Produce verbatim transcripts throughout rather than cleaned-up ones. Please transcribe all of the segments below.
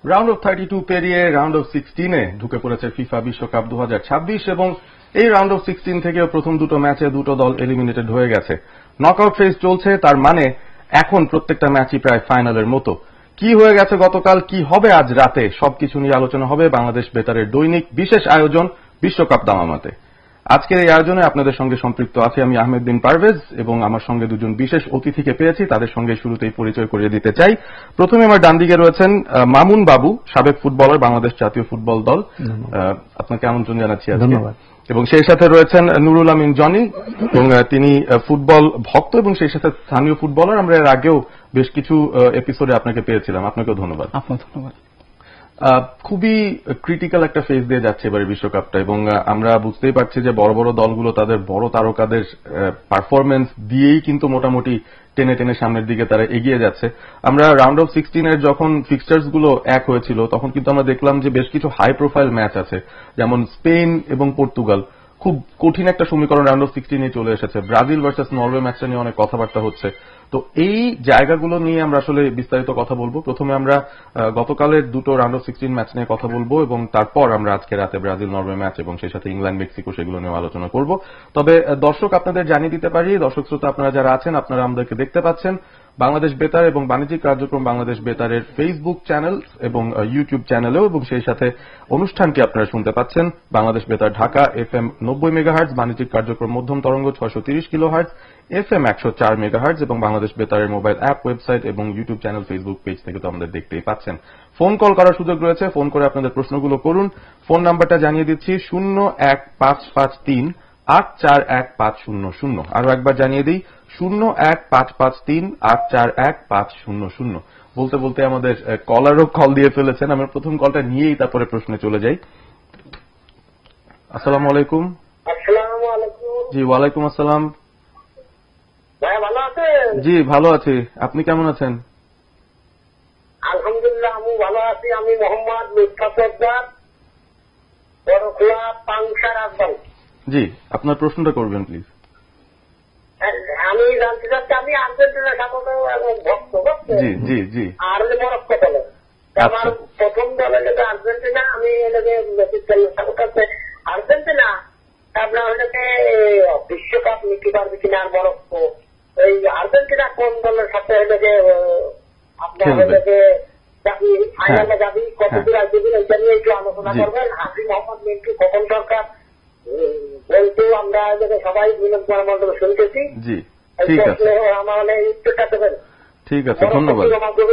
Round of thirty two পেরিয়ে round of সিক্সটিনে ঢুকে পড়েছে ফিফা বিশ্বকাপ দু হাজার ছাব্বিশ এবং এই রাউন্ড অফ সিক্সটিন থেকেও প্রথম দুটো ম্যাচে দুটো দল এলিমিনেটেড হয়ে গেছে। নকআউট ফেজ চলছে, তার মানে এখন প্রত্যেকটা ম্যাচই প্রায় ফাইনালের মতো। কি হয়ে গেছে গতকাল, কি হবে আজ রাতে, সবকিছু নিয়ে আলোচনা হবে বাংলাদেশ বেতারের দৈনিক বিশেষ আয়োজন বিশ্বকাপ দামামাতে। আজকের এই আয়োজনে আপনাদের সঙ্গে সম্পৃক্ত আছি আমি আহমেদ বিন পারভেজ এবং আমার সঙ্গে দুজন বিশেষ অতিথিকে পেয়েছি, তাদের সঙ্গে শুরুতেই পরিচয় করিয়ে দিতে চাই। প্রথমে আমার ডান দিকে রয়েছেন মামুন বাবু, সাবেক ফুটবলার, বাংলাদেশ জাতীয় ফুটবল দল। আপনাকে আমন্ত্রণ জানাচ্ছি। ধন্যবাদ। এবং সেই সাথে রয়েছেন নুরুল আমিন জনি, এবং তিনি ফুটবল ভক্ত এবং সেই সাথে স্থানীয় ফুটবলার। আমরা এর আগেও বেশ কিছু এপিসোডে আপনাকে পেয়েছিলাম, আপনাকেও ধন্যবাদ। আপনাকে ধন্যবাদ। খুবই ক্রিটিক্যাল একটা ফেজ দিয়ে যাচ্ছে এবারে বিশ্বকাপটা, এবং আমরা বুঝতেই পারছি যে বড় বড় দলগুলো তাদের বড় তারকাদের পারফরমেন্স দিয়েই কিন্তু মোটামুটি টেনে টেনে সামনের দিকে তারা এগিয়ে যাচ্ছে। আমরা রাউন্ড অফ সিক্সটিনের যখন ফিক্সচার্স গুলো এক হয়েছিল তখন কিন্তু আমরা দেখলাম যে বেশ কিছু হাই প্রোফাইল ম্যাচ আছে, যেমন স্পেন এবং পর্তুগাল। খুব কঠিন একটা সমীকরণ রাউন্ড অফ সিক্সটিনে চলে এসেছে। ব্রাজিল ভার্সেস নরওয়ে ম্যাচটা নিয়ে অনেক কথাবার্তা হচ্ছে। তো এই জায়গাগুলো নিয়ে আমরা আসলে বিস্তারিত কথা বলবো। প্রথমে আমরা গতকালের দুটো রাউন্ড অফ সিক্সটিন ম্যাচ নিয়ে কথা বলবো এবং তারপর আমরা আজকে রাতে ব্রাজিল নরওয়ে ম্যাচ এবং সেই সাথে ইংল্যান্ড মেক্সিকো সেগুলো নিয়ে আলোচনা করব। তবে দর্শক আপনাদের জানিয়ে দিতে পারি, দর্শক শ্রোতা আপনারা যারা আছেন আপনারা আমাদেরকে দেখতে পাচ্ছেন বাংলাদেশ বেতার এবং বাণিজ্যিক কার্যক্রম বাংলাদেশ বেতারের ফেসবুক চ্যানেল এবং ইউটিউব চ্যানেলেও, এবং সেই সাথে অনুষ্ঠানটি আপনারা শুনতে পাচ্ছেন বাংলাদেশ বেতার ঢাকা এফ এম নব্বই মেগাহার্জ, বাণিজ্যিক কার্যক্রম মধ্যম তরঙ্গ ছয়শো তিরিশ কিলোহার্জ, এফ এম একশো চার মেগাহার্জ এবং বাংলাদেশ বেতারের মোবাইল অ্যাপ, ওয়েবসাইট এবং ইউটিউব চ্যানেল ফেসবুক পেজ থেকে তো আমাদের দেখতেই পাচ্ছেন। ফোন কল করার সুযোগ রয়েছে, ফোন করে আপনাদের প্রশ্নগুলো করুন। ফোন নাম্বারটা জানিয়ে দিচ্ছি শূন্য এক পাঁচ পাঁচ তিন আট চার এক পাঁচ শূন্য শূন্য। আরো একবার জানিয়ে দিই শূন্য এক পাঁচ পাঁচ তিন আট চার এক পাঁচ শূন্য শূন্য। বলতে বলতে আমাদের কলারও কল দিয়ে ফেলেছেন। আমরা প্রথম কলটা নিয়েই তারপরে প্রশ্নে চলে যাই। আসসালামু আলাইকুম। আসসালামু আলাইকুম। জি ওয়ালাইকুম আসসালাম। ভাই ভালো আছেন? জি ভালো আছি, আপনি কেমন আছেন? আলহামদুলিল্লাহ আমি ভালো আছি। আমি মোহাম্মদ মিফতাহ সরদার, বড়খোলা পাংশা রাজবাড়ী। জি আপনার প্রশ্নটা করবেন প্লিজ। আমি জানতে চাচ্ছি, আমি আর্জেন্টিনার সাপোর্টার ভক্ত। জি জি জি। আর মরক্কো দলে আমার প্রথম দলে লেগে আর্জেন্টিনা, আমি লেগে সাপোর্টার আর্জেন্টিনা। আপনার হলেকে বিশ্বকাপ নিতে পারবে কিনা আর মরক্কো, এই আর্জেন্টিনা কোন দলের সাথে লেগে আপনার হলেকে যাবি ফাইনালে যাবি, কতদূর আসবে এটা নিয়ে একটু আলোচনা করবেন। হাসি মোহাম্মদ মিন্টু কখন দরকার বলতে আমরা সবাই মিলন মাধ্যমে শুনতেছি। জি ঠিক আছে, আমার উত্তরটা দেবেন। ঠিক আছে ধন্যবাদ।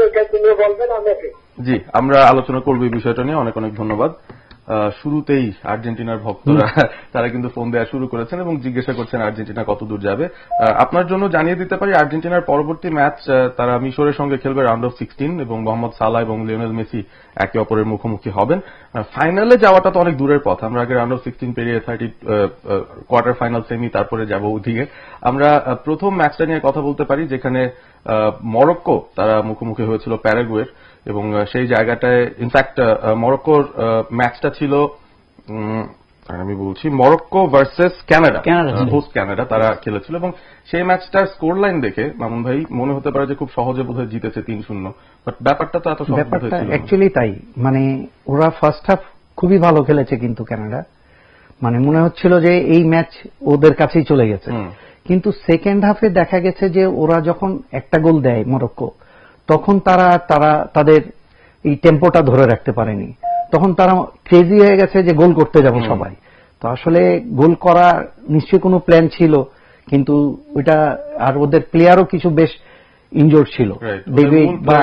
জি আমরা আলোচনা করবো এই বিষয়টা নিয়ে। অনেক অনেক ধন্যবাদ। শুরুতেই আর্জেন্টিনার ভক্তরা তারা কিন্তু ফোন দেওয়া শুরু করেছেন এবং জিজ্ঞাসা করছেন আর্জেন্টিনা কত দূর যাবে। আপনার জন্য জানিয়ে দিতে পারি আর্জেন্টিনার পরবর্তী ম্যাচ তারা মিশরের সঙ্গে খেলবে রাউন্ড অফ সিক্সটিন, এবং মোহাম্মদ সালাহ এবং লিওনেল মেসি একে অপরের মুখোমুখি হবেন। ফাইনালে যাওয়াটা তো অনেক দূরের পথ, আমরা আগে রাউন্ড অফ সিক্সটিন পেরিয়ে থার্টি কোয়ার্টার ফাইনাল সেমি তারপরে যাবো ওদিকে। আমরা প্রথম ম্যাচটা নিয়ে কথা বলতে পারি যেখানে মরক্কো তারা মুখোমুখি হয়েছিল প্যারাগুয়ের, এবং সেই জায়গাটায় ইনফ্যাক্ট মরক্কোর ম্যাচটা ছিল আমি বলছি Morocco versus Canada, host Canada তারা খেলেছিল, এবং সেই ম্যাচটার স্কোর লাইন দেখে মামুন ভাই মনে হতে পারে যে খুব সহজে বোধহয় জিতেছে তিন শূন্য, বাট ব্যাপারটা তো এত সহজ ছিল। অ্যাকচুয়ালি তাই, মানে ওরা ফার্স্ট হাফ খুবই ভালো খেলেছে কিন্তু কানাডা, মানে মনে হচ্ছিল যে এই ম্যাচ ওদের কাছেই চলে গেছে, কিন্তু সেকেন্ড হাফে দেখা গেছে যে ওরা যখন একটা গোল দেয় মরক্কো, তখন তারা তারা তাদের এই টেম্পোটা ধরে রাখতে পারেনি। তখন তারা ক্রেজি হয়ে গেছে যে গোল করতে যাব সবাই। তো আসলে গোল করা নিশ্চয়ই কোনো প্ল্যান ছিল, কিন্তু ওইটা আর ওদের প্লেয়ারও কিছু বেশ ইনজোর্ড ছিল, ডেভিড বা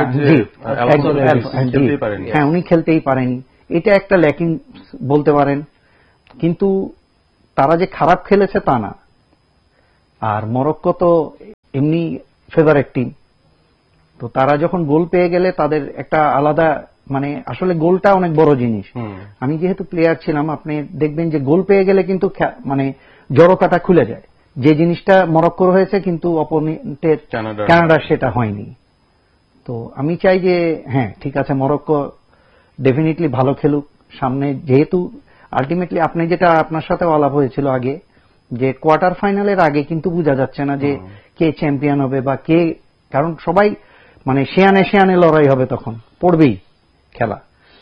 হ্যাঁ উনি খেলতেই পারেনি, এটা একটা ল্যাকিং বলতে পারেন। কিন্তু তারা যে খারাপ খেলেছে তা না। আর মরক্কো তো এমনি ফেভারিট টিম, তো তারা যখন গোল পেয়ে গেলে তাদের একটা আলাদা, মানে আসলে গোলটা অনেক বড় জিনিস। আমি যেহেতু প্লেয়ার ছিলাম, আপনি দেখবেন যে গোল পেয়ে গেলে কিন্তু মানে জড়তাটা খুলে যায়, যে জিনিসটা মরক্কোর হয়েছে কিন্তু অপোনেন্টের কানাডার সেটা হয়নি। তো আমি চাই যে হ্যাঁ ঠিক আছে মরক্কো ডেফিনেটলি ভালো খেলুক সামনে, যেহেতু আলটিমেটলি আপনি যেটা আপনার সাথে আলাপ হয়েছিল আগে যে কোয়ার্টার ফাইনালের আগে কিন্তু বোঝা যাচ্ছে না যে কে চ্যাম্পিয়ন হবে বা কে, কারণ সবাই মানে শেয়ানে শেয়ানে লড়াই হবে, তখন পড়বেই খেলা।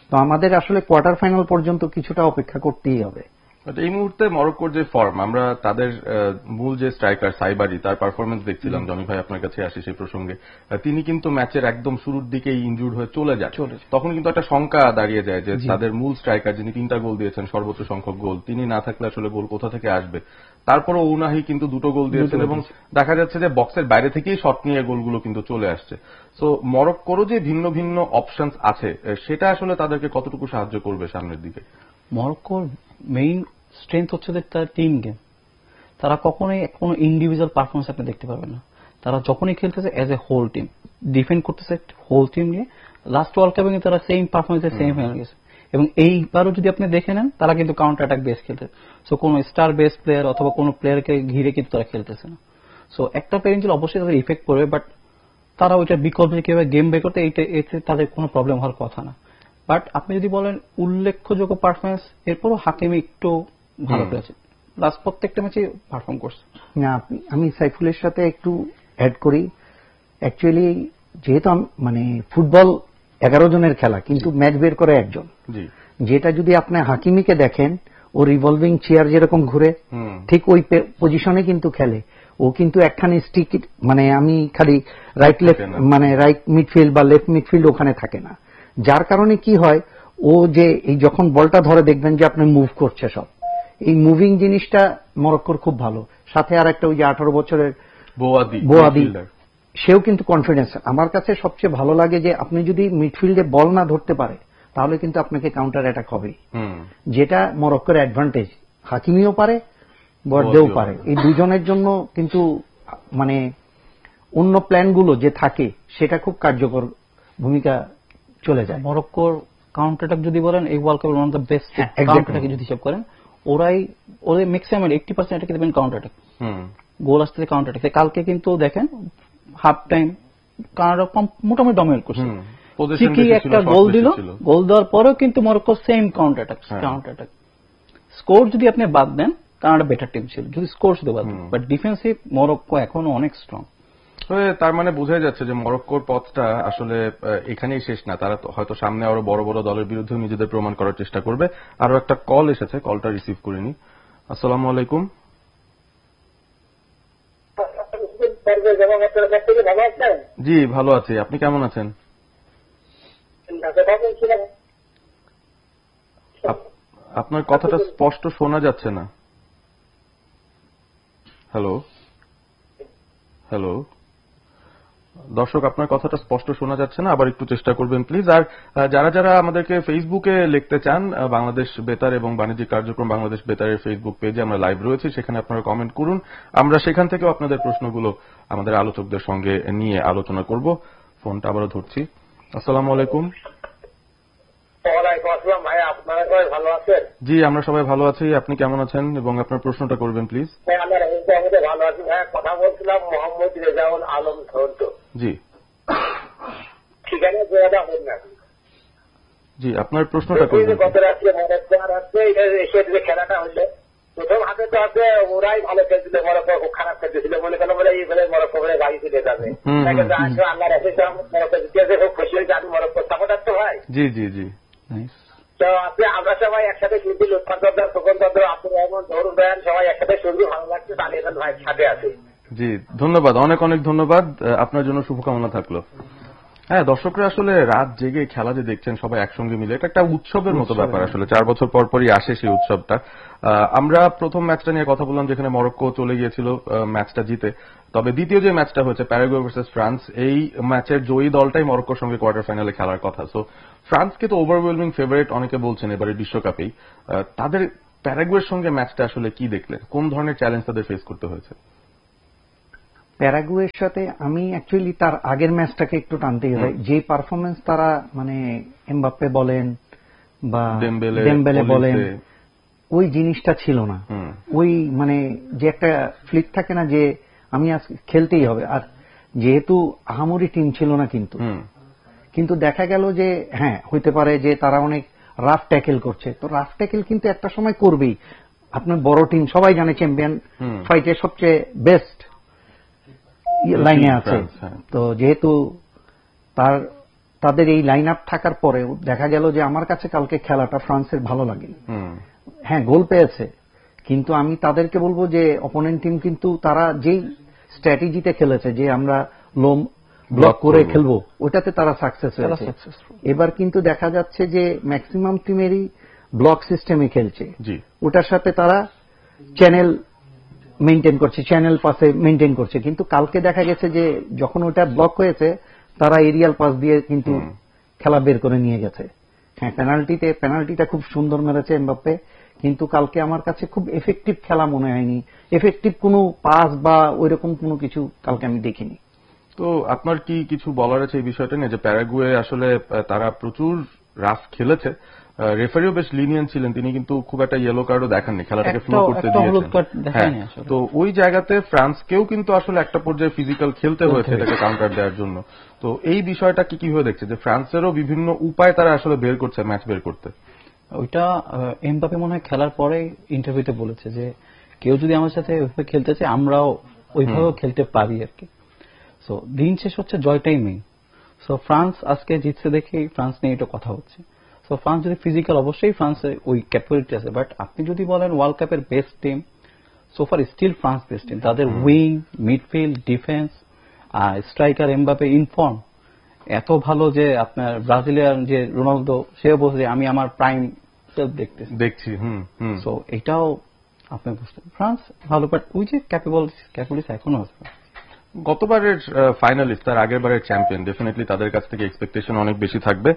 তো আমাদের আসলে কোয়ার্টার ফাইনাল পর্যন্ত কিছুটা অপেক্ষা করতেই হবে। এই মুহূর্তে মরক্কোর যে ফর্ম, আমরা তাদের মূল যে স্ট্রাইকার সাইবারি, তার পারফরমেন্স দেখছিলাম। জনি ভাই আপনার কাছে আসি সেই প্রসঙ্গে। তিনি কিন্তু ম্যাচের একদম শুরুর দিকেই ইনজুর্ড হয়ে চলে যায়। তখন কিন্তু একটা শঙ্কা দাঁড়িয়ে যায় যে তাদের মূল স্ট্রাইকার যিনি তিনটা গোল দিয়েছেন, সর্বোচ্চ সংখ্যক গোল, তিনি না থাকলে আসলে গোল কোথা থেকে আসবে। তারপরও উনাহি কিন্তু দুটো গোল দিয়েছেন এবং দেখা যাচ্ছে যে বক্সের বাইরে থেকেই শট নিয়ে গোলগুলো কিন্তু চলে আসছে। সো মরক্কোরও যে ভিন্ন ভিন্ন অপশনস আছে, সেটা আসলে তাদেরকে কতটুকু সাহায্য করবে সামনের দিকে? মরক্কোর মেইন স্ট্রেংথ হচ্ছে তার টিম গেম। তারা কখনোই কোনো ইন্ডিভিজুয়াল পারফরমেন্স আপনি দেখতে পাবেন না। তারা যখনই খেলতেছে as a whole team, defend করতেছে হোল টিম নিয়ে। লাস্ট ওয়ার্ল্ড কাপে কিন্তু তারা সেম পারফরমেন্সে সেমিফাইনাল গেছে এবং এইবারও যদি আপনি দেখে নেন তারা কিন্তু কাউন্টার অ্যাটাক বেস খেলতে। সো কোনো স্টার বেস প্লেয়ার অথবা কোনো প্লেয়ারকে ঘিরে কিন্তু তারা খেলতেছে না। সো একটা প্লেয়ার ছিল অবশ্যই তাদের ইফেক্ট করবে, বাট তারা ওইটা বিকল্প কিভাবে গেম বের করতে এইটা এতে তাদের কোনো প্রবলেম হওয়ার কথা না। বাট আপনি যদি বলেন উল্লেখযোগ্য পারফরমেন্স, এরপরও হাকিমি একটু ভালো করেছে, লাস্ট প্রত্যেকটা ম্যাচে পারফর্ম করছে। না, আমি সাইফুলের সাথে একটু অ্যাড করি। অ্যাকচুয়ালি যেহেতু মানে ফুটবল এগারো জনের খেলা, কিন্তু ম্যাচ বের করে একজন। যেটা যদি আপনি হাকিমিকে দেখেন, ও রিভলভিং চেয়ার যেরকম ঘুরে ঠিক ওই পজিশনে কিন্তু খেলে। ও কিন্তু একখানে স্টিক, মানে আমি খালি রাইট লেফট মানে রাইট মিডফিল্ড বা লেফট মিডফিল্ড ওখানে থাকে না। যার কারণে কি হয়, ও যে এই যখন বলটা ধরে দেখবেন যে আপনি মুভ করছে, সব এই মুভিং জিনিসটা মরক্কোর খুব ভালো। সাথে আর একটা ওই যে আঠারো বছরের বোয়াদি, সেও কিন্তু কনফিডেন্স। আমার কাছে সবচেয়ে ভালো লাগে যে আপনি যদি মিডফিল্ডে বল না ধরতে পারে তাহলে কিন্তু আপনাকে কাউন্টার অ্যাটাক হবে, যেটা মরক্কোর অ্যাডভান্টেজ। হাকিমিও পারে, বর্দেও পারে। এই দুজনের জন্য কিন্তু মানে অন্য প্ল্যানগুলো যে থাকে সেটা খুব কার্যকর ভূমিকা চলে যায়। মরক্কোর কাউন্টার অ্যাটাক যদি বলেন এই ওয়ার্ল্ড কাপের one of the best counter attack যদি হিসাব করেন, ওরাই ওদের ম্যাক্সিমাম এইটি পার্সেন্ট অ্যাটাকে দেবেন কাউন্টার অ্যাটাক, গোল আসতে কাউন্টার অ্যাটাক। কালকে কিন্তু দেখেন হাফ টাইম কানাডা মোটামুটি ডমিনেট করছে, ঠিকই একটা গোল দিল, গোল দেওয়ার পরেও কিন্তু Morocco same counter attack counter attack score যদি আপনি বাদ দেন কানাডা বেটার টিম ছিল, যদি স্কোর শুধু বাদ দেন। বাট ডিফেন্সিভ মরক্কো এখনো অনেক স্ট্রং। তার মানে বোঝাই যাচ্ছে যে মরক্কোর পথটা আসলে এখানেই শেষ না, তারা হয়তো সামনে আরো বড় বড় দলের বিরুদ্ধে নিজেদের প্রমাণ করার চেষ্টা করবে। আরো একটা কল এসেছে, কলটা রিসিভ করিনি। আসসালামু আলাইকুম। জি ভালো আছি, আপনি কেমন আছেন? আপনার কথাটা স্পষ্ট শোনা যাচ্ছে না। হ্যালো হ্যালো দর্শক, আপনার কথাটা স্পষ্ট শোনা যাচ্ছে না, আবার একটু চেষ্টা করবেন প্লিজ। আর যারা যারা আমাদেরকে ফেসবুকে লিখতে চান, বাংলাদেশ বেতার এবং বাণিজ্যিক কার্যক্রম বাংলাদেশ বেতারের ফেসবুক পেজে আমরা লাইভ রয়েছি, সেখানে আপনারা কমেন্ট করুন। আমরা সেখান থেকেও আপনাদের প্রশ্নগুলো আমাদের আলোচকদের সঙ্গে নিয়ে আলোচনা করব। ফোনটা আবারও ধরছি। আসসালামু আলাইকুম। ভাই, আপনারা সবাই ভালো আছেন? জি আমরা সবাই ভালো আছি, আপনি কেমন আছেন এবং আপনার প্রশ্নটা করবেন প্লিজ। আমরা ভালো আছি ভাই। কথা বলছিলাম মোহাম্মদ রেজাউল আলম ধন্ত। জি ঠিকানা জোয়াদা হন না। জি আপনার প্রশ্নটা করবেন। গত রাত্রে মরক্কোর হাতে এসে যে খেলাটা হইলো, প্রথম হাতে তো আছে ওরাই ভালো খেলছিল, মরক্কো খুব খারাপ খেলতেছিল, মনে করলো বলে এই বলে মরক্কো বলে গাড়ি তুলে যাবে। আল্লাহ রেখেছিলাম মরক্কো জিতেছে, খুব খুশি হয়েছে। আমি মরক্কো সাপোর্টার তো ভাই। জি জি জি তো আপনি আমরা সবাই একসাথে শুনছি, লুৎফর দরদার, খোকন দরদার, আব্দুর রহমান, ধরুন ভাইয়ান, সবাই একসাথে শুনছি, ভালো লাগছে। তাহলে ভাই সাথে আছে। জি ধন্যবাদ, অনেক অনেক ধন্যবাদ, আপনার জন্য শুভকামনা থাকলো। হ্যাঁ দর্শকরা আসলে রাত জেগে খেলা যে দেখছেন সবাই একসঙ্গে মিলে, এটা একটা উৎসবের মতো ব্যাপার। আসলে চার বছর পর পরই আসে সেই উৎসবটা। আমরা প্রথম ম্যাচটা নিয়ে কথা বললাম যেখানে মরক্কো চলে গিয়েছিল ম্যাচটা জিতে, তবে দ্বিতীয় যে ম্যাচটা হচ্ছে প্যারাগুয়ে ভার্সেস ফ্রান্স, এই ম্যাচের জয়ী দলটাই মরক্কোর সঙ্গে কোয়ার্টার ফাইনালে খেলার কথা। সো ফ্রান্সকে তো ওভারওয়েলমিং ফেভারিট অনেকে বলছেন এবারে বিশ্বকাপেই। তাদের প্যারাগুয়ের সঙ্গে ম্যাচটা আসলে কি দেখলেন, কোন ধরনের চ্যালেঞ্জ তাদের ফেস করতে হয়েছে? প্যারাগুয়ের সাথে আমি অ্যাকচুয়ালি তার আগের ম্যাচটাকে একটু টানতেই হয়। যে পারফরমেন্স তারা মানে এমবাপ্পে বলেন বা ডেমবেলে বলেন, ওই জিনিসটা ছিল না। ওই মানে যে একটা ফ্লিক থাকে না যে আমি আজ খেলতেই হবে। আর যেহেতু আহামরি টিম ছিল না, কিন্তু কিন্তু দেখা গেল যে হ্যাঁ হইতে পারে যে তারা অনেক রাফ ট্যাকেল করছে। তো রাফ ট্যাকেল কিন্তু একটা সময় করবেই। আপনার বড় টিম সবাই জানে চ্যাম্পিয়ন ফাইটের সবচেয়ে বেস্ট লাইনে আছে। তো যেহেতু তার তাদের এই লাইন আপ থাকার পরেও দেখা গেল যে আমার কাছে কালকে খেলাটা ফ্রান্সের ভালো লাগেনি। হ্যাঁ, গোল পেয়েছে, কিন্তু আমি তাদেরকে বলবো যে অপোনেন্ট টিম কিন্তু তারা যেই স্ট্র্যাটেজিতে খেলেছে যে আমরা লোম ব্লক করে খেলবো, ওটাতে তারা সাকসেস হয়েছে। এবার কিন্তু দেখা যাচ্ছে যে ম্যাক্সিমাম টিমেরই ব্লক সিস্টেমে খেলছে, ওটার সাথে তারা চ্যানেল মেনটেন করছে, চ্যানেল পাসে মেনটেন করছে। কিন্তু কালকে দেখা গেছে যে যখন ওটা ব্লক হয়েছে তারা এরিয়াল পাস দিয়ে কিন্তু খেলা বের করে নিয়ে গেছে। হ্যাঁ, পেনাল্টিতে পেনাল্টিটা খুব সুন্দর মেরেছে এমবাপ্পে, কিন্তু কালকে আমার কাছে খুব এফেক্টিভ খেলা মনে হয়নি, এফেক্টিভ কোনো পাস বা ওইরকম কোনো কিছু কালকে আমি দেখিনি। তো আপনার কি কিছু বলার আছে এই বিষয়টা নিয়ে, যে প্যারাগুয়ে আসলে তারা প্রচুর রাফ খেলেছে, রেফারিও বেশ লিনিয়েন্ট ছিলেন, তিনি কিন্তু খুব একটা ইয়েলো কার্ডও দেখাননি, খেলাটাকে ফ্লো করতে দিয়েছেন। তো ওই জায়গাতে ফ্রান্সকেও কিন্তু আসলে একটা পর্যায়ে ফিজিক্যাল খেলতে হয়েছে এটাকে কাউন্টার দেওয়ার জন্য। তো এই বিষয়টা কি কিভাবে দেখছে, যে ফ্রান্সেরও বিভিন্ন উপায় তারা আসলে বের করছে ম্যাচ বের করতে? ওইটা এমবাপ্পে মনে হয় খেলার পরে ইন্টারভিউতে বলেছে যে কেউ যদি আমার সাথে ওইভাবে খেলতে চায় আমরাও ওইভাবেও খেলতে পারি আর কি। সো দিন শেষ হচ্ছে জয়টাই মেইন। সো ফ্রান্স আজকে জিতছে দেখে ফ্রান্স নিয়ে এটা কথা হচ্ছে। সো ফ্রান্স যদি ফিজিক্যাল, অবশ্যই ফ্রান্সের ওই ক্যাপাবিলিটি আছে, বাট আপনি যদি বলেন ওয়ার্ল্ড কাপের বেস্ট টিম সোফার স্টিল ফ্রান্স বেস্ট টিম। তাদের wing, midfield, defence, striker Mbappe inform এত ভালো যে আপনার ব্রাজিলিয়ান যে রোনালদো সেও বলছে আমি আমার প্রাইম সেলফ দেখতে দেখছি। সো এটাও আপনি বুঝতে ফ্রান্স ভালো, বাট ওই যে ক্যাপেবল ক্যাপাবিলিটি এখনো আছে। গতবারের ফাইনালিস্ট, তার আগের বারের চ্যাম্পিয়ন, ডেফিনেটলি তাদের কাছ থেকে এক্সপেকটেশন অনেক বেশি থাকবে।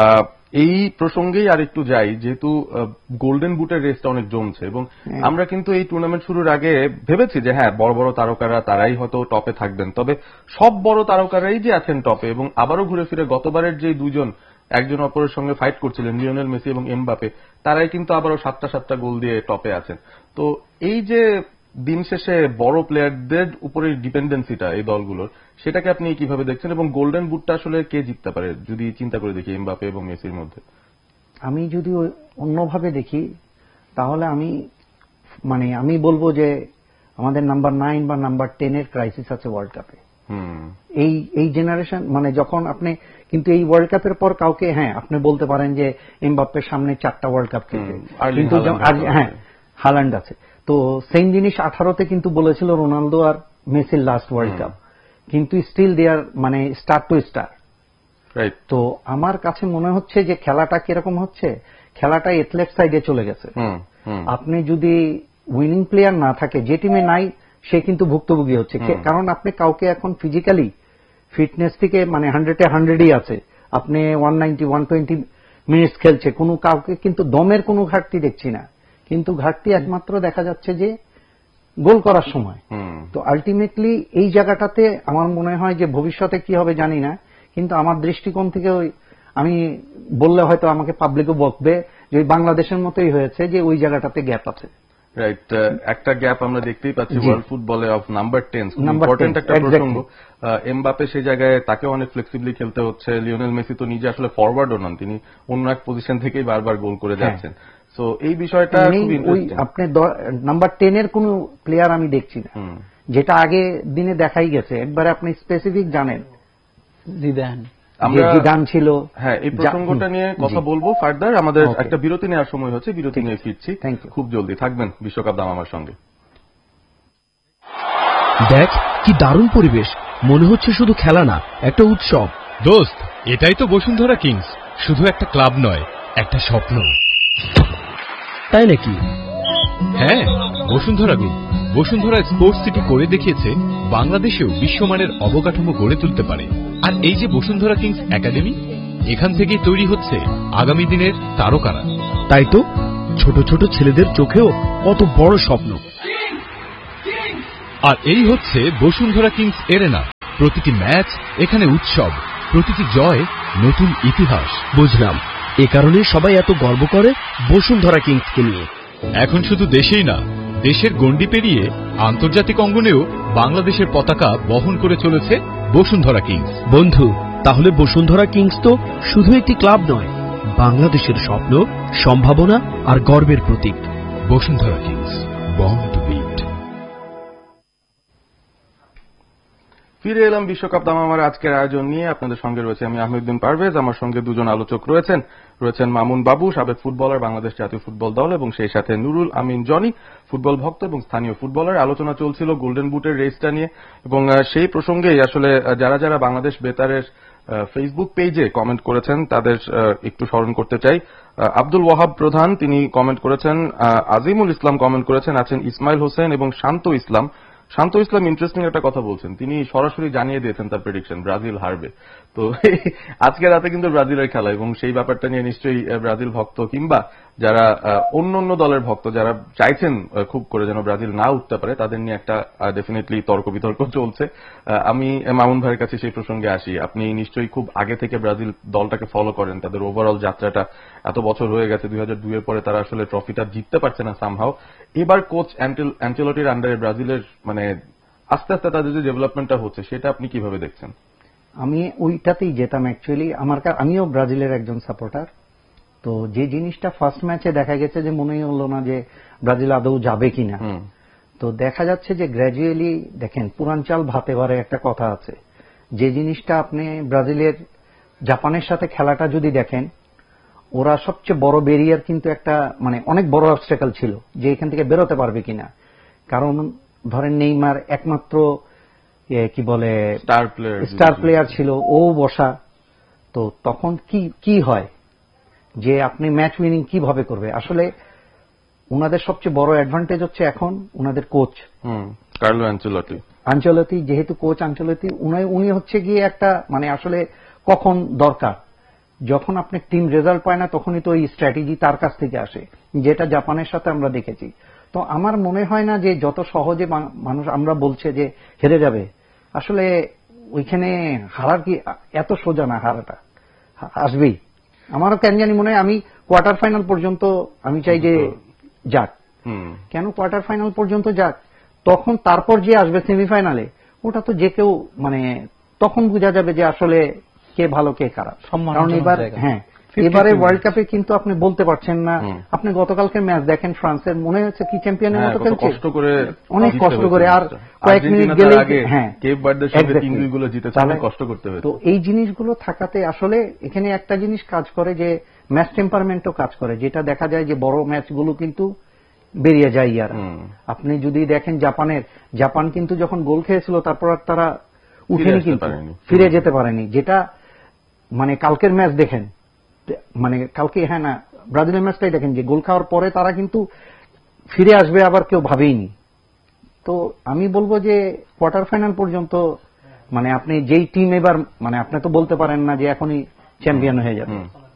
এই প্রসঙ্গেই আর একটু যাই, যেহেতু গোল্ডেন বুটের রেসটা অনেক জমছে এবং আমরা কিন্তু এই টুর্নামেন্ট শুরুর আগে ভেবেছি যে হ্যাঁ বড় বড় তারকারা তারাই হয়তো টপে থাকবেন, তবে সব বড় তারকারাই যে আছেন টপে, এবং আবারও ঘুরে ফিরে গতবারের যে দুজন একজন অপরের সঙ্গে ফাইট করছিলেন লিওনেল মেসি এবং এমবাপে, তারাই কিন্তু আবারও সাতটা সাতটা গোল দিয়ে টপে আছেন। তো এই যে দিন শেষে বড় প্লেয়ারদের উপরে ডিপেন্ডেন্সিটা এই দলগুলোর, সেটাকে আপনি কিভাবে দেখছেন, এবং গোল্ডেন বুটটা আসলে কে জিততে পারে যদি চিন্তা করে দেখি এমবাপে এবং মেসির মধ্যে? আমি যদি অন্যভাবে দেখি তাহলে আমি মানে আমি বলবো যে আমাদের নাম্বার নাইন বা নাম্বার টেন এর ক্রাইসিস আছে ওয়ার্ল্ড কাপে। এই এই জেনারেশন মানে যখন আপনি কিন্তু এই ওয়ার্ল্ড কাপের পর কাউকে হ্যাঁ আপনি বলতে পারেন যে এমবাপ্পের সামনে চারটা ওয়ার্ল্ড কাপ খেলছে, কিন্তু হ্যাঁ হাল্যান্ড আছে। তো সেম জিনিস আঠারোতে কিন্তু বলেছিল রোনালদো আর মেসির লাস্ট ওয়ার্ল্ড কাপ, কিন্তু স্টিল দে আর মানে স্টার টু স্টার। তো আমার কাছে মনে হচ্ছে যে খেলাটা কিরকম হচ্ছে, খেলাটা এথলেট সাইডে চলে গেছে। আপনি যদি উইনিং প্লেয়ার না থাকে, যে টিমে নাই সে কিন্তু ভুক্তভোগী হচ্ছে, কারণ আপনি কাউকে এখন ফিজিক্যালি ফিটনেস থেকে মানে হান্ড্রেডে হান্ড্রেডই আছে, আপনি one ninety one twenty minutes খেলছে, কোনো কাউকে কিন্তু দমের কোনো ঘাটতি দেখছি না, কিন্তু ঘাটতি একমাত্র দেখা যাচ্ছে যে গোল করার সময়। তো আলটিমেটলি এই জায়গাটাতে আমার মনে হয় যে ভবিষ্যতে কি হবে জানি না, কিন্তু আমার দৃষ্টিকোণ থেকে ওই আমি বললে হয়তো আমাকে পাবলিকও বকবে যে ওই বাংলাদেশের মতোই হয়েছে, যে ওই জায়গাটাতে গ্যাপ আছে। রাইট, একটা গ্যাপ আমরা দেখতেই পাচ্ছি ওয়ার্ল্ড ফুটবলে অফ নাম্বার টেন, ইম্পর্টেন্ট একটা প্রসঙ্গ। এমবাপে সেই জায়গায় তাকে অনেক ফ্লেক্সিবলি খেলতে হচ্ছে, লিওনেল মেসি তো নিজে আসলে ফরওয়ার্ডও নন, তিনি অন্য এক পজিশন থেকেই বারবার গোল করে যাচ্ছেন। তো এই বিষয়টা আপনি নাম্বার টেন এর কোন প্লেয়ার আমি দেখছি না, যেটা আগে দিনে দেখাই গেছে। একবারে আপনি স্পেসিফিক জানেন জিদান, আমরা জিদান ছিল। হ্যাঁ, এই প্রসঙ্গটা নিয়ে কথা বলবো ফার্দার। আমাদের একটা বিরতি নেওয়ার সময় হচ্ছে, বিরতি নিয়ে ফিরছি খুব জলদি। থাকবেন বিশ্বকাপ দাম আমার সঙ্গে। দেখ কি দারুণ পরিবেশ, মনে হচ্ছে শুধু খেলা না, একটা উৎসব। দোস্ত, এটাই তো বসুন্ধরা কিংস, শুধু একটা ক্লাব নয়, একটা স্বপ্ন। তাই নাকি? হ্যাঁ, Bashundhara group Bashundhara sports city করে দেখিয়েছে বাংলাদেশেও বিশ্বমানের অবকাঠামো গড়ে তুলতে পারে। আর এই যে বসুন্ধরা কিংস একাডেমি, এখান থেকেই তৈরি হচ্ছে আগামী দিনের তারকারা। তাই তো, ছোট ছোট ছেলেদের চোখেও কত বড় স্বপ্ন। আর এই হচ্ছে বসুন্ধরা কিংস এরেনা, প্রতিটি ম্যাচ এখানে উৎসব, প্রতিটি জয় নতুন ইতিহাস। বুঝলাম, এ কারণে সবাই এত গর্ব করে বসুন্ধরা কিংসকে নিয়ে। এখন শুধু দেশেই না, দেশের গণ্ডি পেরিয়ে আন্তর্জাতিক অঙ্গনেও বাংলাদেশের পতাকা বহন করে চলেছে বসুন্ধরা কিংস। বন্ধু, তাহলে বসুন্ধরা কিংস তো শুধু একটি ক্লাব নয়, বাংলাদেশের স্বপ্ন, সম্ভাবনা আর গর্বের প্রতীক। Bashundhara Kings, born to bit. ফিরে এলাম বিশ্বকাপ দামামার আজকের আয়োজন নিয়ে। আপনাদের সঙ্গে রয়েছে আমি আহমেদুদ্দিন পারভেজ, আমার সঙ্গে দুজন আলোচক রয়েছেন রয়েছেন মামুন বাবু, সাবেক ফুটবলার, বাংলাদেশ জাতীয় ফুটবল দল, এবং সেই সাথে নুরুল আমিন জনি, ফুটবল ভক্ত এবং স্থানীয় ফুটবলার। আলোচনা চলছিল গোল্ডেন বুটের রেসটা নিয়ে, এবং সেই প্রসঙ্গেই আসলে যারা যারা বাংলাদেশ বেতারের ফেসবুক পেজে কমেন্ট করেছেন তাদের একটু স্মরণ করতে চাই। আব্দুল ওয়াহাব প্রধান তিনি কমেন্ট করেছেন, আজিমুল ইসলাম কমেন্ট করেছেন, আছেন ইসমাইল হোসেন এবং শান্ত ইসলাম। শান্ত ইসলাম ইন্টারেস্টিং একটা কথা বলছেন, তিনি সরাসরি জানিয়ে দিয়েছেন তার প্রেডিকশন ব্রাজিল হারবে। তো আজকে রাতে কিন্তু ব্রাজিলের খেলা, এবং সেই ব্যাপারটা নিয়ে নিশ্চয়ই ব্রাজিল ভক্ত কিংবা যারা অন্য অন্য দলের ভক্ত যারা চাইছেন খুব করে যেন ব্রাজিল না উঠতে পারে তাদের নিয়ে একটা ডেফিনেটলি তর্ক বিতর্ক চলছে। আমি মামুন ভাইয়ের কাছে সেই প্রসঙ্গে আসি। আপনি নিশ্চয়ই খুব আগে থেকে ব্রাজিল দলটাকে ফলো করেন, তাদের ওভারঅল যাত্রাটা এত বছর হয়ে গেছে, দুই হাজার দুই এর পরে তারা আসলে ট্রফিটা জিততে পারছে না সামহাও। এবার কোচ অ্যাঞ্চেলোটির আন্ডারে ব্রাজিলের মানে আস্তে আস্তে তাদের যে ডেভেলপমেন্টটা হচ্ছে সেটা আপনি কিভাবে দেখছেন? আমি ওইটাতেই যেতাম অ্যাকচুয়ালি। আমার আমিও ব্রাজিলের একজন সাপোর্টার। তো যে জিনিসটা ফার্স্ট ম্যাচে দেখা গেছে যে মনেই হলো না যে ব্রাজিল আদৌ যাবে কিনা, তো দেখা যাচ্ছে যে গ্র্যাজুয়ালি দেখেন পুরান চাল ভাতে বাড়ে একটা কথা আছে। যে জিনিসটা আপনি ব্রাজিলের জাপানের সাথে খেলাটা যদি দেখেন, ওরা সবচেয়ে বড় ব্যারিয়ার কিন্তু একটা মানে অনেক বড় অবস্ট্যাকল ছিল যে এখান থেকে বেরোতে পারবে কিনা। কারণ ধরেন নেইমার একমাত্র কি বলে স্টার প্লেয়ার স্টার প্লেয়ার ছিল, ও বসা। তো তখন কি কি হয় যে আপনি ম্যাচ উইনিং কিভাবে করবে? আসলে উনাদের সবচেয়ে বড় অ্যাডভান্টেজ হচ্ছে এখন উনাদের কোচ কার্লো আনচেলতি। আনচেলতি যেহেতু কোচ আনচেলতি, উনি হচ্ছে গিয়ে একটা মানে আসলে কখন দরকার যখন আপনি টিম রেজাল্ট পায় না তখনই তো এই স্ট্র্যাটেজি তার কাছ থেকে আসে, যেটা জাপানের সাথে আমরা দেখেছি। তো আমার মনে হয় না যে যত সহজে মানুষ আমরা বলছে যে হেরে যাবে, আসলে ওইখানে হারার কি এত সোজা না, হারাটা আসবেই। আমারও কেন জানি মনে হয় আমি কোয়ার্টার ফাইনাল পর্যন্ত আমি চাই যে যাক। কেন কোয়ার্টার ফাইনাল পর্যন্ত যাক, তখন তারপর যে আসবে সেমিফাইনালে ওটা তো যে কেউ মানে তখন বোঝা যাবে যে আসলে কে ভালো কে খারাপ। কারণ এবার হ্যাঁ এবারে ওয়ার্ল্ড কাপে কিন্তু আপনি বলতে পারছেন না। আপনি গতকালকে ম্যাচ দেখেন ফ্রান্সের, মনে হচ্ছে কি চ্যাম্পিয়নের মতো খেলছে, অনেক কষ্ট করে, আর কয়েক মিনিট গেলে হ্যাঁ কষ্ট করতে হবে। তো এই জিনিসগুলো থাকাতে আসলে এখানে একটা জিনিস কাজ করে যে ম্যাচ টেম্পারমেন্টও কাজ করে, যেটা দেখা যায় যে বড় ম্যাচগুলো কিন্তু বেরিয়ে যায়। ইয়ার আপনি যদি দেখেন জাপানের, জাপান কিন্তু যখন গোল খেয়েছিল তারপর আর তারা উঠেনি, কিন্তু ফিরে যেতে পারেনি। যেটা মানে কালকের ম্যাচ দেখেন, মানে কালকে হ্যাঁ না ব্রাজিলের ম্যাচটাই দেখেন যে গোল খাওয়ার পরে তারা কিন্তু ফিরে আসবে আবার কেউ ভাবেইনি। তো আমি বলবো যে কোয়ার্টার ফাইনাল পর্যন্ত মানে আপনি যেই টিম এবার মানে আপনি তো বলতে পারেন না যে এখনই চ্যাম্পিয়ন হয়ে যাবে,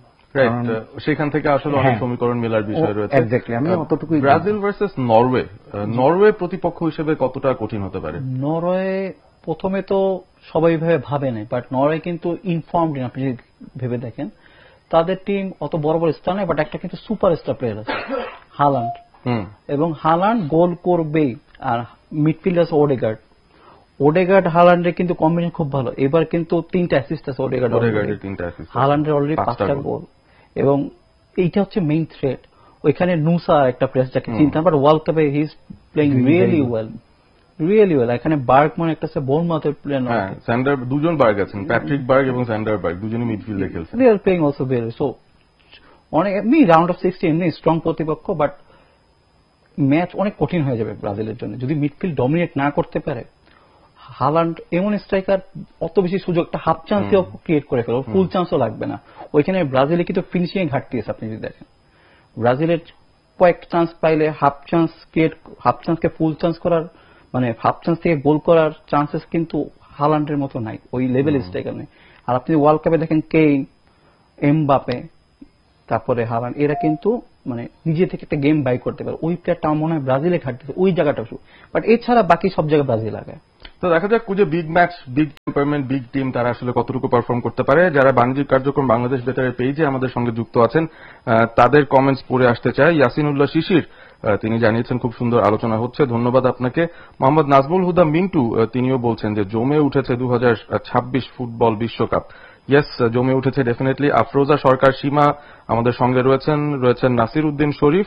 সেখান থেকে আসলে অনেক সমীকরণ মেলার বিষয় রয়েছে। আমি অতটুকুই। ব্রাজিল ভার্সেস নরওয়ে, নরওয়ে প্রতিপক্ষ হিসেবে কতটা কঠিন হতে পারে? নরওয়ে প্রথমে তো সবাই ভাবে ভাবে নাই, বাট নরওয়ে কিন্তু ইনফর্মড। আপনি যদি ভেবে দেখেন তাদের টিম অত বড় বড় স্টার নেই, বাট একটা কিন্তু সুপারস্টার প্লেয়ার আছে হালান্ড, এবং হালান্ড গোল করবেই। আর মিডফিল্ড আছে ওডেগার্ড, ওডেগার্ড হালান্ডের কিন্তু কম্বিনেশন খুব ভালো। এবার কিন্তু তিনটা অ্যাসিস্ট আছে ওডেগার্ড, হালান্ডের অলরেডি পাঁচটা গোল, এবং এইটা হচ্ছে মেইন থ্রেট। ওইখানে নুসা একটা প্লেয়ার যাকে চিন্তা, বাট ওয়ার্ল্ড কাপে he is playing really well, really well. এখানে বার্গম্যান একটা আছে বোর্নমাউথের প্লেয়ার, হ্যাঁ স্যান্ডার, দুজন বার্গ আছেন, প্যাট্রিক বার্গ এবং স্যান্ডার বার্গ, দুজনই মিডফিল্ডে খেলছেন। দে are playing also well. So অনেক এমনি রাউন্ড অফ সিক্সটি এমনি স্ট্রং প্রতিপক্ষ, বাট ম্যাচ অনেক কঠিন হয়ে যাবে ব্রাজিলের জন্য যদি মিডফিল্ড ডমিনেট না করতে পারে। হালান্ড এমন স্ট্রাইকার, অত বেশি সুযোগটা হাফ চান্সেও ক্রিয়েট করে ফেলো, ফুল চান্সও লাগবে না। ওইখানে ব্রাজিলে কিন্তু ফিনিশিং এ ঘাটতি আছে। আপনি যদি দেখেন ব্রাজিলের কয়েক চান্স পাইলে হাফ চান্স ক্রিয়েট, হাফ চান্সকে ফুল চান্স করার মানে হাফ চান্স থেকে গোল করার চান্সেস কিন্তু হালান্ডের মতো নাই, ওই লেভেল স্ট্রাইকার নেই। আর আপনি ওয়ার্ল্ড কাপে দেখেন কেইন, এমবাপে, তারপরে হালান্ড, এরা কিন্তু মানে নিজে থেকে একটা গেম বাই করতে পারে। ওই প্লেয়ারটা মনে হয় ব্রাজিলে ঘাটতেছে ওই জায়গাটা, বাট এছাড়া বাকি সব জায়গায় ব্রাজিল আগে। তো দেখা যাক যে big match, big temperament, big team তারা আসলে কতটুকু পারফর্ম করতে পারে। যারা বাণিজ্যিক কার্যক্রম বাংলাদেশ বেতারের পেজে আমাদের সঙ্গে যুক্ত আছেন তাদের কমেন্টস পড়ে আসতে চাই। ইয়াসিনুল্লাহ শিশির তিনি জানিয়েছেন খুব সুন্দর আলোচনা হচ্ছে, ধন্যবাদ আপনাকে। মোহাম্মদ নাজমুল হুদা মিন্টু তিনিও বলছেন যে জমে উঠেছে দু হাজার ছাব্বিশ ফুটবল বিশ্বকাপ। ইয়েস, জমে উঠেছে ডেফিনেটলি। আফরোজা সরকার সীমা আমাদের সঙ্গে রয়েছেন, রয়েছেন নাসির উদ্দিন শরীফ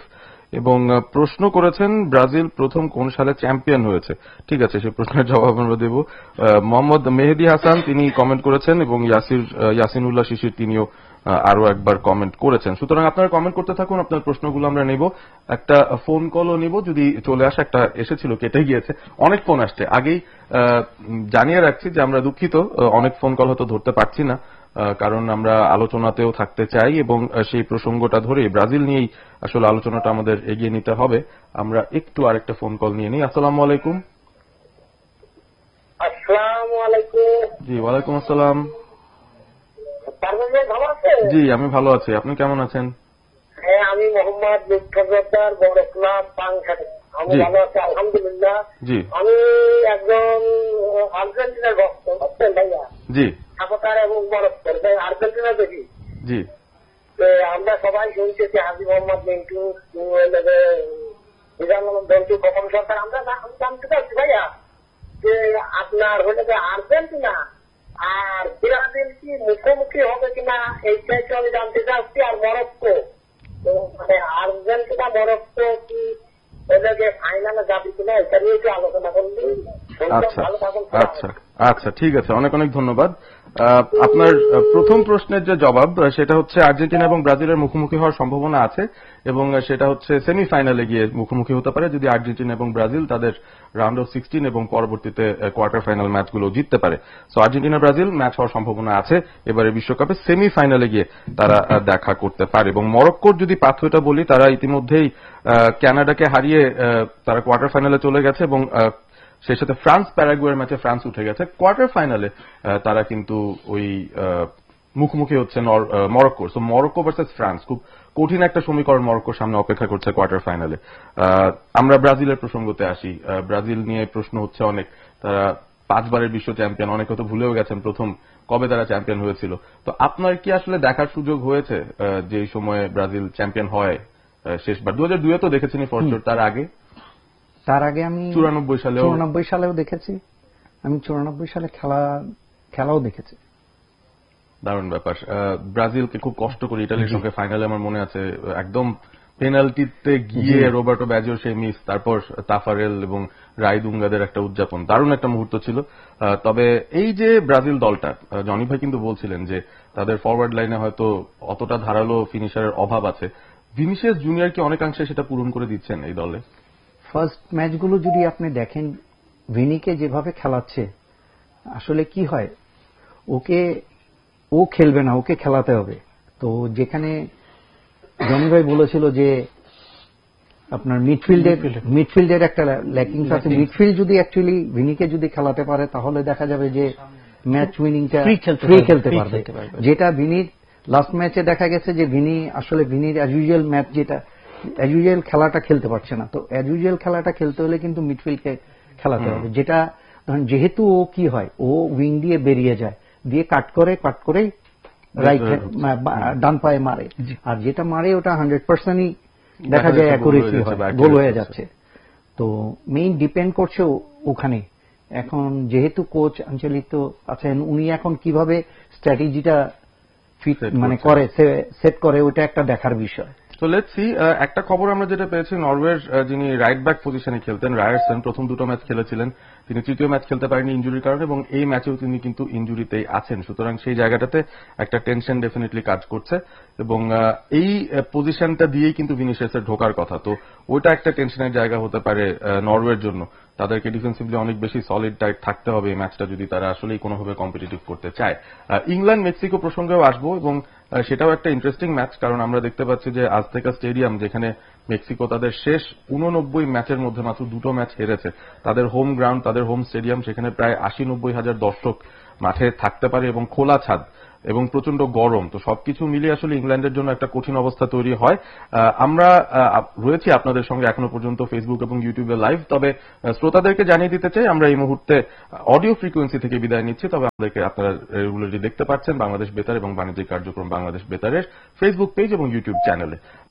এবং প্রশ্ন করেছেন ব্রাজিল প্রথম কোন সালে চ্যাম্পিয়ন হয়েছে। ঠিক আছে, সেই প্রশ্নের জবাব আমরা দেব। মোহাম্মদ মেহেদি হাসান তিনি কমেন্ট করেছেন এবং ইয়াসির ইয়াসিনুল্লাহ শিশির তিনিও আরো একবার কমেন্ট করেছেন। সুতরাং আপনারা কমেন্ট করতে থাকুন, আপনার প্রশ্নগুলো আমরা নেব। একটা ফোন কলও নিব, যদি চলে আসে। একটা এসেছিল, কেটে গিয়েছে। অনেক ফোন আসছে, আগেই জানিয়ে রাখছি যে আমরা দুঃখিত, অনেক ফোন কল হয়তো ধরতে পারছি না, কারণ আমরা আলোচনাতেও থাকতে চাই এবং সেই প্রসঙ্গটা ধরে ব্রাজিল নিয়েই আসলে আলোচনাটা আমাদের এগিয়ে নিতে হবে। আমরা একটু আরেকটা ফোন কল নিয়ে নিই। আসসালামু আলাইকুম। আসসালামু আলাইকুম। জি, ওয়ালাইকুম আসসালাম। ভালো আছেন? জি, আমি ভালো আছি, আপনি কেমন আছেন? হ্যাঁ, আমি মোহাম্মদ মুক্তার বড় ক্লাব পাংখাটে। আমি ভালো আছি আলহামদুলিল্লাহ। জি, আমি একজন আর্জেন্টিনার ভক্ত, বুঝছেন ভাইয়া? জি, সাপোর্টার এবং মরক্কোর আর্জেন্টিনা দেখি। জি, আমরা সবাই শুনছি যে হাজি মোহাম্মদ মিন্টু ধন্টু কখন সরকার। আমরা আমি জানতে চাচ্ছি ভাইয়া যে আপনার হলে যে আর্জেন্টিনা আর ব্রাজিল কি মুখোমুখি হবে কিনা এইটাই তো আমি জানতে চাচ্ছি। আর মরক্কো, মানে আর্জেন্টিনা মরক্কো কি ওদেরকে ফাইনালে যাবে কিনা এটা নিয়ে একটু আলোচনা করলি। আচ্ছা আচ্ছা আচ্ছা ঠিক আছে, অনেক অনেক ধন্যবাদ। আপনার প্রথম প্রশ্নের যে জবাব সেটা হচ্ছে আর্জেন্টিনা এবং ব্রাজিলের মুখোমুখি হওয়ার সম্ভাবনা আছে এবং সেটা হচ্ছে সেমিফাইনালে গিয়ে মুখোমুখি হতে পারে যদি আর্জেন্টিনা এবং ব্রাজিল তাদের রাউন্ড অফ সিক্সটিন এবং পরবর্তীতে কোয়ার্টার ফাইনাল ম্যাচগুলো জিততে পারে। সো আর্জেন্টিনা ব্রাজিল ম্যাচ হওয়ার সম্ভাবনা আছে এবারে বিশ্বকাপে, সেমিফাইনালে গিয়ে তারা দেখা করতে পারে। এবং মরক্কোর যদি পাথরটা বলি, তারা ইতিমধ্যেই কানাডাকে হারিয়ে তারা কোয়ার্টার ফাইনালে চলে গেছে এবং সেই সাথে ফ্রান্স প্যারাগুয়ের ম্যাচে ফ্রান্স উঠে গেছে। কোয়ার্টার ফাইনালে তারা কিন্তু ওই মুখোমুখি হচ্ছে মরক্কোর। সো মরক্কো ভার্সেস ফ্রান্স, খুব কঠিন একটা সমীকরণ মরক্কোর সামনে অপেক্ষা করছে কোয়ার্টার ফাইনালে। আমরা ব্রাজিলের প্রসঙ্গতে আসি। ব্রাজিল নিয়ে প্রশ্ন হচ্ছে অনেক, তারা পাঁচবারের বিশ্ব চ্যাম্পিয়ন, অনেকে তো ভুলেও গেছেন প্রথম কবে তারা চ্যাম্পিয়ন হয়েছিল। তো আপনার কি আসলে দেখার সুযোগ হয়েছে যে সময়ে ব্রাজিল চ্যাম্পিয়ন হয় শেষবার? দু হাজার দুইয়ে তো দেখেছেন ফরশোর, তার আগে তার আগে আমি চুরানব্বই সালে চুরানব্বই সালেও দেখেছি। আমি চুরানব্বই সালে খেলা খেলাও দেখেছি। দারুণ ব্যাপার। ব্রাজিলকে খুব কষ্ট করে ইটালির সঙ্গে ফাইনালে আমার মনে আছে একদম পেনাল্টিতে গিয়ে রোবার্টো ব্যাজিওর সেই মিস, তারপর তাফারেল এবং রাইদুঙ্গাদের একটা উদযাপন, দারুণ একটা মুহূর্ত ছিল। তবে এই যে ব্রাজিল দলটা, জনি ভাই কিন্তু বলছিলেন যে তাদের ফরওয়ার্ড লাইনে হয়তো অতটা ধারালো ফিনিশারের অভাব আছে। ভিনিসিয়াস জুনিয়র কি অনেকাংশে সেটা পূরণ করে দিচ্ছেন এই দলে? ফার্স্ট ম্যাচগুলো যদি আপনি দেখেন, ভিনিকে যেভাবে খেলাচ্ছে, আসলে কি হয়, ওকে ও খেলবে না, ওকে খেলাতে হবে। তো যেখানে জনি ভাই বলেছিল যে আপনার মিডফিল্ডের মিডফিল্ডের একটা ল্যাকিংস আছে, মিডফিল্ড যদি অ্যাকচুয়ালি ভিনিকে যদি খেলাতে পারে তাহলে দেখা যাবে যে ম্যাচ উইনিংটা ফ্রি খেলতে পারবে। যেটা ভিনির লাস্ট ম্যাচে দেখা গেছে যে ভিনি আসলে ভিনির অ্যাজ ইউজুয়াল ম্যাচ যেটা অ্যাজ ইউজুয়াল খেলাটা খেলতে পারছে না। তো অ্যাজ ইউজুয়াল খেলাটা খেলতে হলে কিন্তু মিডফিল্ডকে খেলাতে হবে। যেটা ধরেন যেহেতু ও কি হয়, ও উইং দিয়ে বেরিয়ে যায়, দিয়ে কাট করে কাট করে রাইট ডান পায়ে মারে, আর যেটা মারে ওটা হান্ড্রেড পার্সেন্টই দেখা যায় অ্যাকুরেসি হয়, গোল হয়ে যাচ্ছে। তো মেইন ডিপেন্ড করছে ওখানে। এখন যেহেতু কোচ আঞ্চলিক আছেন, উনি এখন কিভাবে স্ট্র্যাটেজিটা ফিট মানে করে সেট করে, ওটা একটা দেখার বিষয়। তো লেটস সি। একটা খবর আমরা যেটা পেয়েছি, নরওয়ের যিনি রাইট ব্যাক পজিশনে খেলতেন রায়ারসন, প্রথম দুটো ম্যাচ খেলেছিলেন, তিনি তৃতীয় ম্যাচ খেলতে পারেননি ইনজুরির কারণে এবং এই ম্যাচেও তিনি কিন্তু ইনজুরিতেই আছেন। সুতরাং সেই জায়গাটাতে একটা টেনশন ডেফিনেটলি কাজ করছে এবং এই পজিশনটা দিয়েই কিন্তু ভিনিসিয়াসের ঢোকার কথা। তো ওইটা একটা টেনশনের জায়গা হতে পারে নরওয়ের জন্য। তাদেরকে ডিফেন্সিভলি অনেক বেশি সলিড টাইট থাকতে হবে এই ম্যাচটা যদি তারা আসলেই কোনোভাবে কম্পিটিটিভ করতে চায়। ইংল্যান্ড মেক্সিকো প্রসঙ্গেও আসবো এবং সেটাও একটা ইন্টারেস্টিং ম্যাচ, কারণ আমরা দেখতে পাচ্ছি যে আজতেকা স্টেডিয়াম, যেখানে মেক্সিকো তাদের শেষ উননব্বই ম্যাচের মধ্যে মাত্র দুটো ম্যাচ হেরেছে, তাদের হোম গ্রাউন্ড, তাদের হোম স্টেডিয়াম, সেখানে প্রায় আশি নব্বই হাজার দর্শক মাঠে থাকতে পারে এবং খোলা ছাদ এবং প্রচন্ড গরম। তো সবকিছু মিলিয়ে আসলে ইংল্যান্ডের জন্য একটা কঠিন অবস্থা তৈরি হয়। আমরা রয়েছি আপনাদের সঙ্গে এখনো পর্যন্ত ফেসবুক এবং ইউটিউবে লাইভ। তবে শ্রোতাদেরকে জানিয়ে দিতে চাই আমরা এই মুহূর্তে অডিও ফ্রিকোয়েন্সি থেকে বিদায় নিচ্ছি। তবে আমাদেরকে আপনারা রেগুলারলি দেখতে পাচ্ছেন বাংলাদেশ বেতার এবং বাণিজ্যিক কার্যক্রম বাংলাদেশ বেতারের ফেসবুক পেজ এবং ইউটিউব চ্যানেলে।